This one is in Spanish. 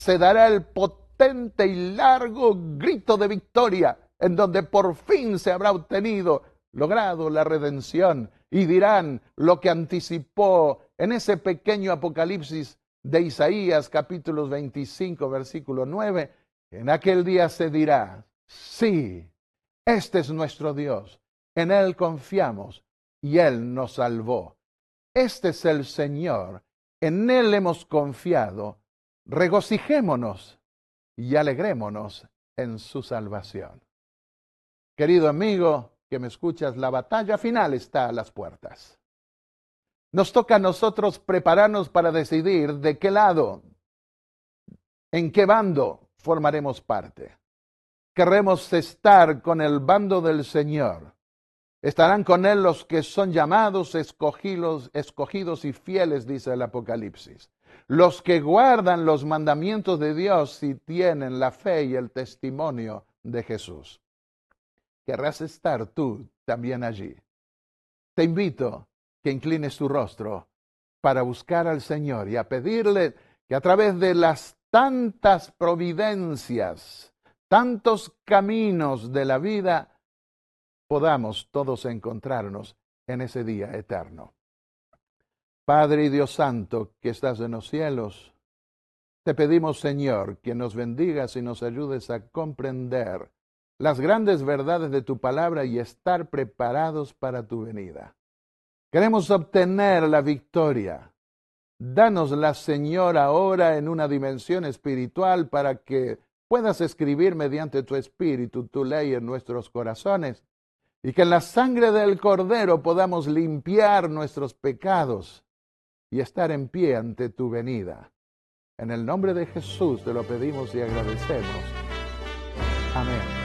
se dará el potente y largo grito de victoria, en donde por fin se habrá logrado la redención, y dirán lo que anticipó en ese pequeño Apocalipsis de Isaías, capítulos 25, versículo 9. En aquel día se dirá: sí, este es nuestro Dios, en Él confiamos y Él nos salvó. Este es el Señor, en Él hemos confiado. Regocijémonos y alegrémonos en su salvación. Querido amigo que me escuchas, la batalla final está a las puertas. Nos toca a nosotros prepararnos para decidir de qué lado, en qué bando formaremos parte. Querremos estar con el bando del Señor. Estarán con Él los que son llamados, escogidos y fieles, dice el Apocalipsis. Los que guardan los mandamientos de Dios y tienen la fe y el testimonio de Jesús. Querrás estar tú también allí. Te invito que inclines tu rostro para buscar al Señor y a pedirle que a través de las tantas providencias, tantos caminos de la vida, podamos todos encontrarnos en ese día eterno. Padre y Dios Santo, que estás en los cielos, te pedimos, Señor, que nos bendigas y nos ayudes a comprender las grandes verdades de tu palabra y estar preparados para tu venida. Queremos obtener la victoria. Dánosla, Señor, ahora en una dimensión espiritual para que puedas escribir mediante tu Espíritu tu ley en nuestros corazones y que en la sangre del Cordero podamos limpiar nuestros pecados y estar en pie ante tu venida. En el nombre de Jesús te lo pedimos y agradecemos. Amén.